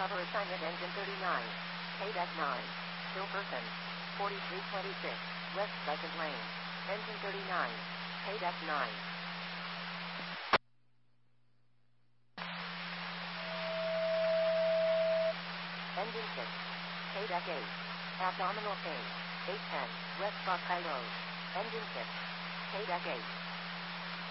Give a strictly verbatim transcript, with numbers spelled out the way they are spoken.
Cover assignment engine thirty-nine. K-deck nine. Hilperson. forty-three twenty-six. West second lane. Engine thirty-nine. K-deck nine. Engine six. K-deck eight. Abdominal change. eight ten. West Buckeye Road. Engine six. K-deck eight.